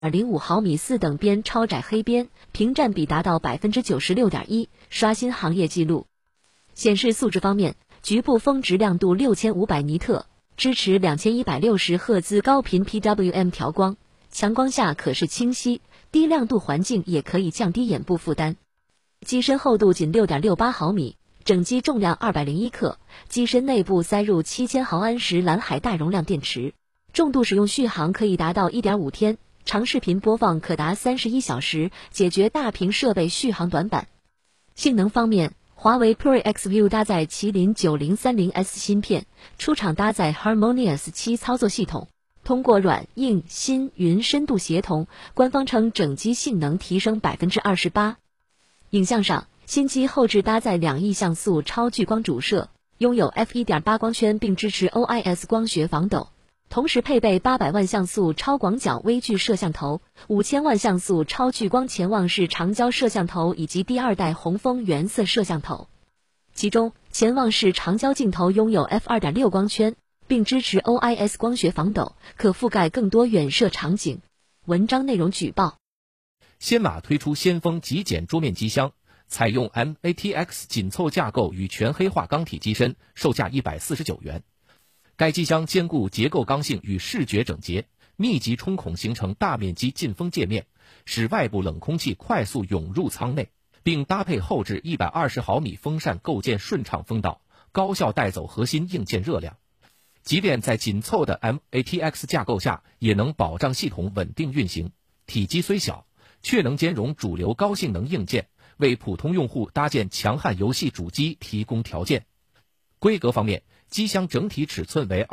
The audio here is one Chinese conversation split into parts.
2.05毫米4等边超窄黑边，屏占比达到 96.1%， 刷新行业纪录。显示素质方面，局部峰值亮度6500尼特，支持2160赫兹高频 PWM 调光，强光下可视清晰，低亮度环境也可以降低眼部负担。机身厚度仅 6.68 毫米，整机重量201克，机身内部塞入7000毫安时蓝海大容量电池，重度使用续航可以达到 1.5 天，长视频播放可达31小时，解决大屏设备续航短板。性能方面，华为 Pro Xview 搭载麒麟 9030S 芯片，出厂搭载 Harmonious 7操作系统，通过软、硬、心、云深度协同，官方称整机性能提升 28%。影像上，新机后置搭载2亿像素超聚光主摄，拥有 f1.8 光圈并支持 OIS 光学防抖，同时配备800万像素超广角微距摄像头、5000万像素超聚光潜望式长焦摄像头以及第2代红枫原色摄像头。其中，潜望式长焦镜头拥有 f2.6 光圈，并支持 OIS 光学防抖，可覆盖更多远摄场景。文章内容举报。 先马推出先锋极简桌面机箱，采用 MATX 紧凑架构与全黑化钢体机身，售价149元。该机箱兼顾结构刚性与视觉整洁，密集冲孔形成大面积进风界面，使外部冷空气快速涌入舱内，并搭配后置120毫米风扇构建顺畅风道，高效带走核心硬件热量。即便在紧凑的 MATX 架构下，也能保障系统稳定运行。体积虽小，却能兼容主流高性能硬件，为普通用户搭建强悍游戏主机提供条件。规格方面，机箱整体尺寸为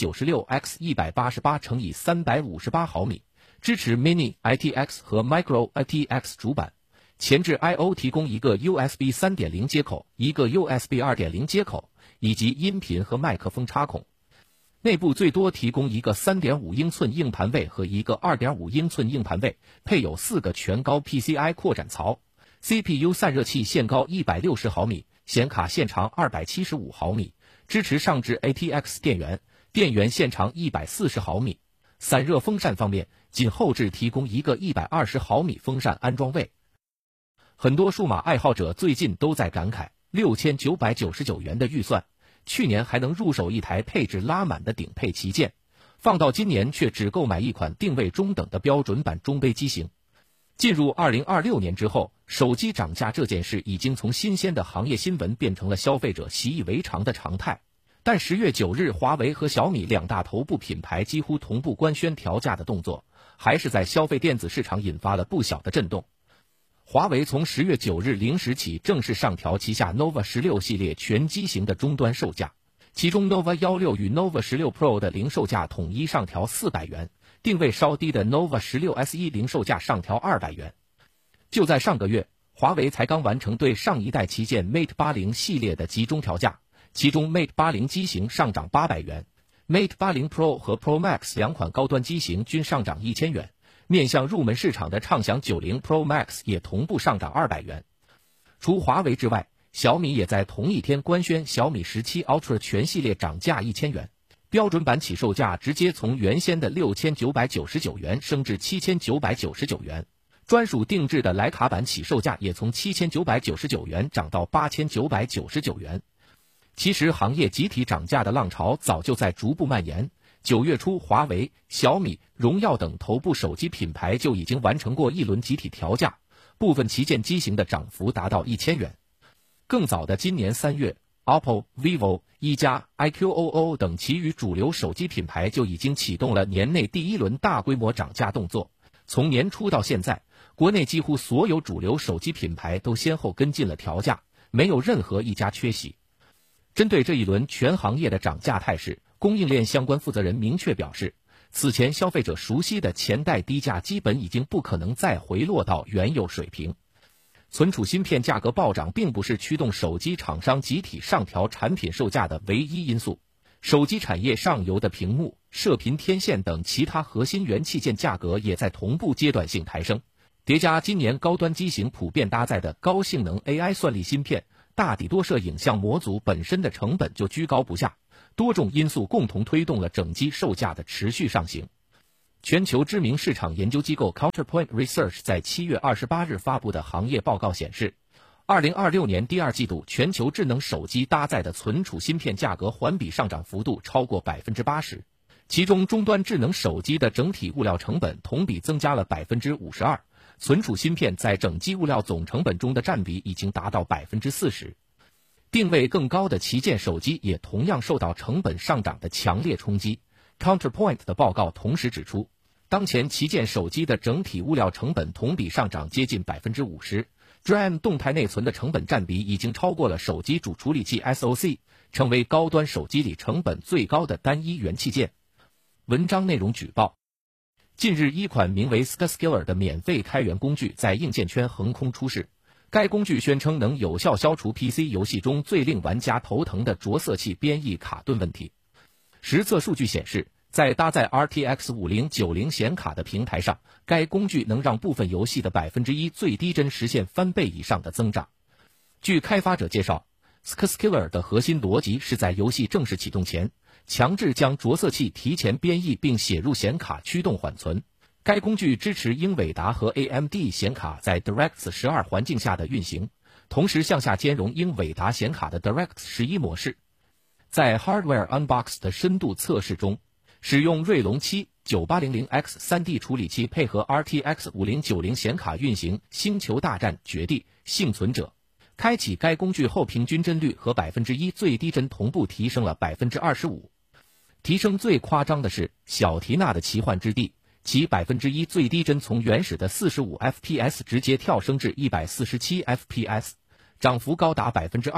296x188×358 毫米，支持 Mini ITX 和 Micro ITX 主板。前置 I/O 提供一个 USB 3.0 接口，一个 USB 2.0 接口，以及音频和麦克风插孔。内部最多提供一个 3.5 英寸硬盘位和一个 2.5 英寸硬盘位，配有4个全高 PCI 扩展槽。CPU 散热器线高160毫米，显卡线长275毫米，支持上置 ATX 电源，电源线长140毫米。散热风扇方面，仅后置提供一个120毫米风扇安装位。很多数码爱好者最近都在感慨，6999元的预算，去年还能入手一台配置拉满的顶配旗舰，放到今年却只购买一款定位中等的标准版中杯机型。进入2026年之后，手机涨价这件事已经从新鲜的行业新闻变成了消费者习以为常的常态。但10月9日，华为和小米两大头部品牌几乎同步官宣调价的动作，还是在消费电子市场引发了不小的震动。华为从10月9日0时起正式上调旗下 Nova 16系列全机型的终端售价，其中 Nova 16与 Nova 16 Pro 的零售价统一上调400元，定位稍低的 Nova 16 SE 零售价上调200元。就在上个月，华为才刚完成对上一代旗舰 Mate 80系列的集中调价，其中 Mate 80机型上涨800元， Mate 80 Pro 和 Pro Max 两款高端机型均上涨1000元，面向入门市场的畅享90 Pro Max 也同步上涨200元。除华为之外，小米也在同一天官宣小米17 Ultra 全系列涨价1000元，标准版起售价直接从原先的6999元升至7999元，专属定制的徕卡版起售价也从7999元涨到8999元。其实行业集体涨价的浪潮早就在逐步蔓延，9月初华为、小米、荣耀等头部手机品牌就已经完成过一轮集体调价，部分旗舰机型的涨幅达到1000元。更早的今年3月，OPPO、vivo、一加、iQOO 等其余主流手机品牌就已经启动了年内第一轮大规模涨价动作。从年初到现在，国内几乎所有主流手机品牌都先后跟进了调价，没有任何一家缺席。针对这一轮全行业的涨价态势，供应链相关负责人明确表示，此前消费者熟悉的前代低价基本已经不可能再回落到原有水平。存储芯片价格暴涨并不是驱动手机厂商集体上调产品售价的唯一因素，手机产业上游的屏幕、射频天线等其他核心元器件价格也在同步阶段性抬升，叠加今年高端机型普遍搭载的高性能 AI 算力芯片，大底多摄影像模组本身的成本就居高不下，多种因素共同推动了整机售价的持续上行。 全球知名市场研究机构 Counterpoint Research 在7月28日发布的行业报告显示，2026年第二季度全球智能手机搭载的存储芯片价格环比上涨幅度超过 80%， 其中终端智能手机的整体物料成本同比增加了 52%， 存储芯片在整机物料总成本中的占比已经达到 40%。定位更高的旗舰手机也同样受到成本上涨的强烈冲击。Counterpoint 的报告同时指出，当前旗舰手机的整体物料成本同比上涨接近 50%，DRAM 动态内存的成本占比已经超过了手机主处理器 SoC， 成为高端手机里成本最高的单一元器件。文章内容举报：近日，一款名为 Skskiller 的免费开源工具在硬件圈横空出世。该工具宣称能有效消除 PC 游戏中最令玩家头疼的着色器编译卡顿问题。实测数据显示，在搭载 RTX 5090显卡的平台上，该工具能让部分游戏的 1% 最低帧实现翻倍以上的增长。据开发者介绍， Skskiller 的核心逻辑是在游戏正式启动前，强制将着色器提前编译并写入显卡驱动缓存。该工具支持英伟达和 AMD 显卡在 DirectX 12环境下的运行，同时向下兼容英伟达显卡的 DirectX 11模式。在 Hardware Unbox 的深度测试中，使用锐龙7 9800X 3D 处理器配合 RTX 5090显卡运行《星球大战：绝地幸存者》，开启该工具后平均帧率和 1% 最低帧同步提升了 25%。提升最夸张的是小缇娜的奇幻之地，其 1% 最低帧从原始的45 FPS 直接跳升至147 FPS， 涨幅高达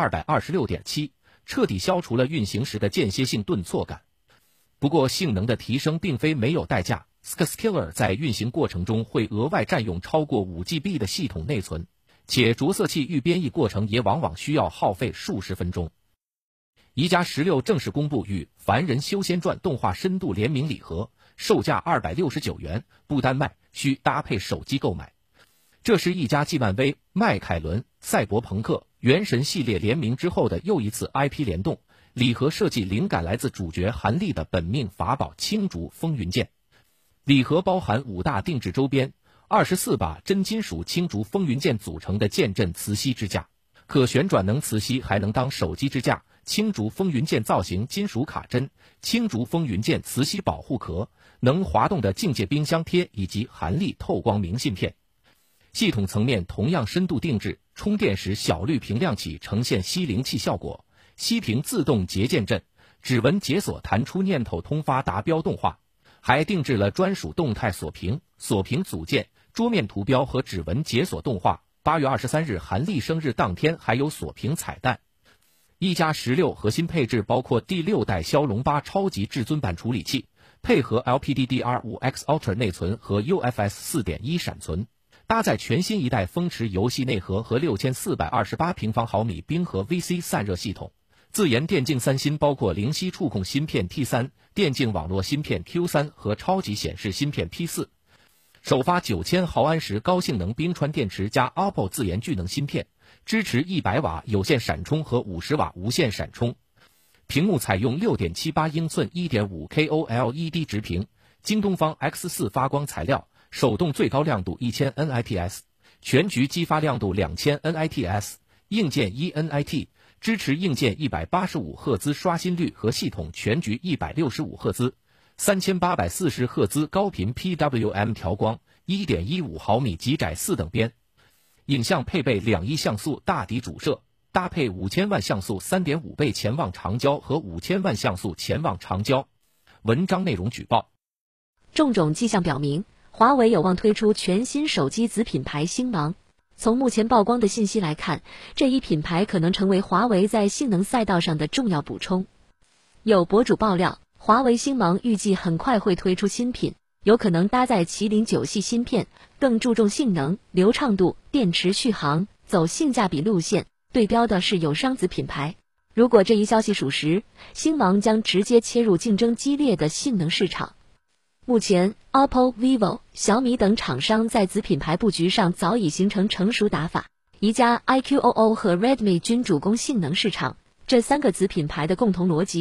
226.7%， 彻底消除了运行时的间歇性顿挫感。不过性能的提升并非没有代价， Skskiller 在运行过程中会额外占用超过 5GB 的系统内存，且着色器预编译过程也往往需要耗费数十分钟。宜家16正式公布与《凡人修仙传》动画深度联名礼盒，售价269元，不单卖，需搭配手机购买。这是一家继漫威、迈凯伦、赛博朋克、原神系列联名之后的又一次 IP 联动。礼盒设计灵感来自主角韩立的本命法宝青竹风云剑。礼盒包含5大定制周边，24把真金属青竹风云剑组成的剑阵磁吸支架，可旋转能磁吸，还能当手机支架。青竹风云剑造型金属卡针，青竹风云剑磁吸保护壳，能滑动的境界冰箱贴以及韩立透光明信片。系统层面同样深度定制，充电时小绿屏亮起呈现吸灵气效果，熄屏自动结键阵，指纹解锁弹出念头通发达标动画，还定制了专属动态锁屏、锁屏组件、桌面图标和指纹解锁动画。8月23日韩立生日当天还有锁屏彩蛋。一加16核心配置包括第6代骁龙8超级至尊版处理器，配合 LPDDR5X Ultra 内存和 UFS 4.1 闪存，搭载全新一代风驰游戏内核和6428平方毫米冰河 VC 散热系统。自研电竞3芯包括灵犀触控芯片 T3、电竞网络芯片 Q3 和超级显示芯片 P4。首发9000毫安时高性能冰川电池加 OPPO 自研聚能芯片，支持100瓦有线闪充和50瓦无线闪充。屏幕采用 6.78 英寸 1.5K OLED 直屏，京东方 X4 发光材料，手动最高亮度1000 nits， 全局激发亮度2000 nits， 硬件1 nit， 支持硬件185赫兹刷新率和系统全局165赫兹。3840赫兹高频 PWM 调光， 1.15 毫米极窄4等边。影像配备2亿像素大底主摄，搭配5000万像素 3.5 倍潜望长焦和5000万像素潜望长焦。文章内容举报： 种种迹象表明，华为有望推出全新手机子品牌星芒。从目前曝光的信息来看，这一品牌可能成为华为在性能赛道上的重要补充。有博主爆料，华为星芒预计很快会推出新品，有可能搭载麒麟9系芯片，更注重性能、流畅度、电池续航，走性价比路线，对标的是友商子品牌。如果这一消息属实，星芒将直接切入竞争激烈的性能市场。目前 OPPO、vivo、小米等厂商在子品牌布局上早已形成成熟打法，宜家、iQOO 和 Redmi 均主攻性能市场。这3个子品牌的共同逻辑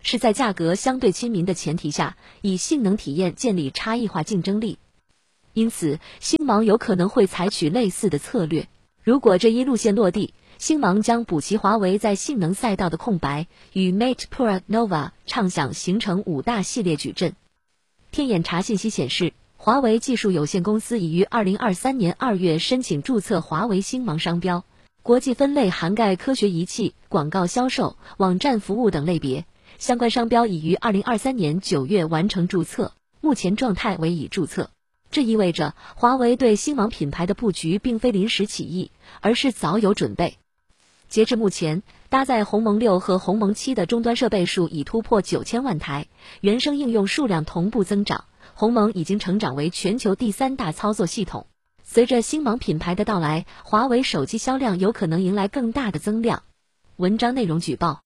是在价格相对亲民的前提下，以性能体验建立差异化竞争力。因此，星芒有可能会采取类似的策略。如果这一路线落地，星芒将补齐华为在性能赛道的空白，与 Mate Pro Nova 畅想形成5大系列矩阵。天眼查信息显示，华为技术有限公司已于2023年2月申请注册华为星芒商标，国际分类涵盖科学仪器、广告销售、网站服务等类别。相关商标已于2023年9月完成注册，目前状态为已注册。这意味着华为对星芒品牌的布局并非临时起意，而是早有准备。截至目前，搭载鸿蒙6和鸿蒙7的终端设备数已突破9000万台，原生应用数量同步增长，鸿蒙已经成长为全球第3大操作系统。随着星芒品牌的到来，华为手机销量有可能迎来更大的增量。文章内容举报。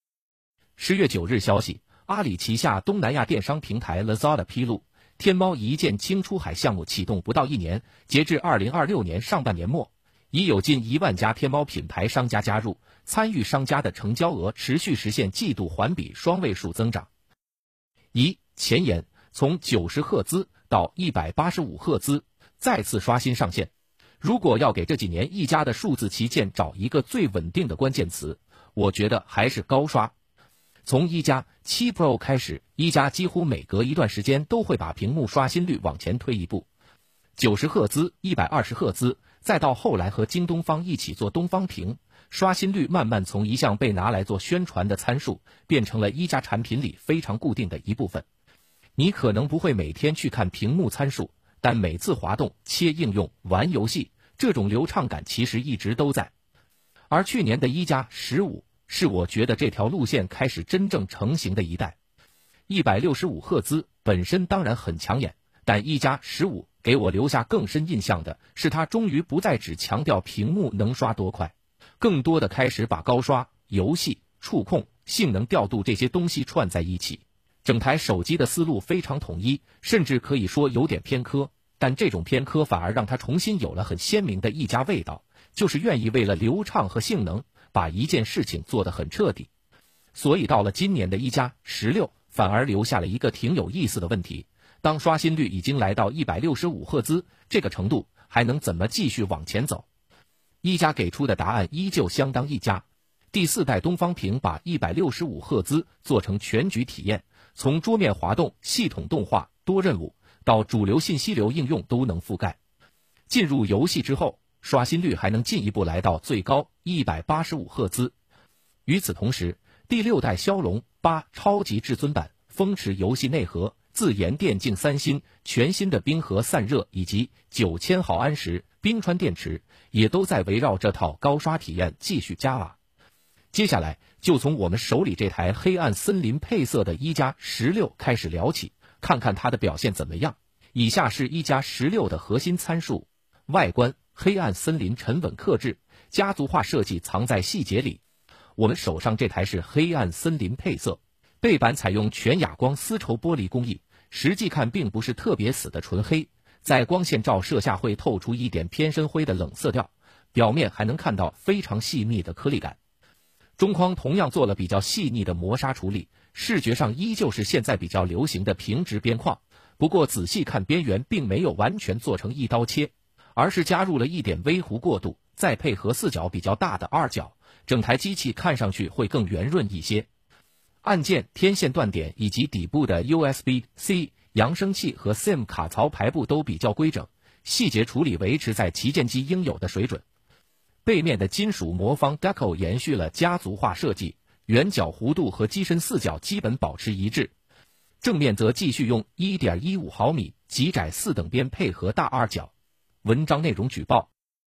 10月9日消息，阿里旗下东南亚电商平台 Lazada 披露，天猫一键轻出海项目启动不到1年，截至2026年上半年末，已有近1万家天猫品牌商家加入，参与商家的成交额持续实现季度环比双位数增长。前沿从90赫兹到185赫兹再次刷新上限。如果要给这几年一加的数字旗舰找一个最稳定的关键词，我觉得还是高刷。从一加7 Pro 开始，一加几乎每隔一段时间都会把屏幕刷新率往前推一步，90赫兹、120赫兹，再到后来和京东方一起做东方屏，刷新率慢慢从一项被拿来做宣传的参数，变成了一加产品里非常固定的一部分。你可能不会每天去看屏幕参数，但每次滑动、切应用、玩游戏，这种流畅感其实一直都在。而去年的一加15是我觉得这条路线开始真正成型的一代。165赫兹本身当然很抢眼，但一加15给我留下更深印象的是它终于不再只强调屏幕能刷多快，更多的开始把高刷、游戏、触控、性能调度这些东西串在一起。整台手机的思路非常统一，甚至可以说有点偏科，但这种偏科反而让它重新有了很鲜明的一加味道，就是愿意为了流畅和性能把一件事情做得很彻底。所以到了今年的一加16反而留下了一个挺有意思的问题，当刷新率已经来到165赫兹这个程度，还能怎么继续往前走？一加给出的答案依旧相当一加。第4代东方屏把165赫兹做成全局体验，从桌面滑动、系统动画、多任务到主流信息流应用都能覆盖。进入游戏之后，刷新率还能进一步来到最高185赫兹。与此同时，第6代骁龙8超级至尊版、风驰游戏内核、自研电竞3星、全新的冰河散热以及9000毫安时冰川电池，也都在围绕这套高刷体验继续加瓦。接下来就从我们手里这台黑暗森林配色的一加16开始聊起，看看它的表现怎么样。以下是一加16的核心参数：外观黑暗森林沉稳克制，家族化设计藏在细节里。我们手上这台是黑暗森林配色，背板采用全哑光丝绸玻璃工艺，实际看并不是特别死的纯黑，在光线照射下会透出一点偏深灰的冷色调，表面还能看到非常细密的颗粒感。中框同样做了比较细腻的磨砂处理，视觉上依旧是现在比较流行的平直边框，不过仔细看边缘并没有完全做成一刀切，而是加入了一点微弧过渡，再配合4角比较大的2角，整台机器看上去会更圆润一些。按键、天线断点以及底部的 USB-C 扬声器和 SIM 卡槽排布都比较规整，细节处理维持在旗舰机应有的水准。背面的金属魔方 Deco 延续了家族化设计，圆角弧度和机身4角基本保持一致。正面则继续用 1.15 毫米极窄4等边配合大2角。文章内容举报。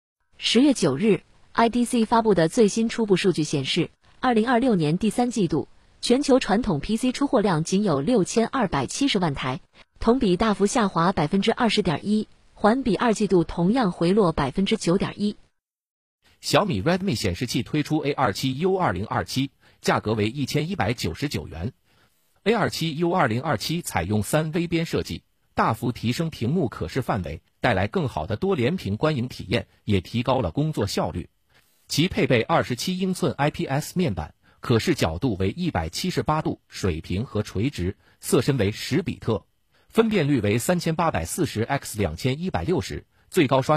10月9日 IDC 发布的最新初步数据显示，2026年第3季度全球传统 PC 出货量仅有6270万台，同比大幅下滑 20.1%， 环比2季度同样回落 9.1%。 小米 Redmi 显示器推出 A27U2027， 价格为1199元。A27U2027 采用3微边设计，大幅提升屏幕可视范围，带来更好的多联屏观影体验，也提高了工作效率。其配备27英寸 IPS 面板， 可视角度为178度，水平和垂直，色深为10比特，分辨率为3840x2160，最高刷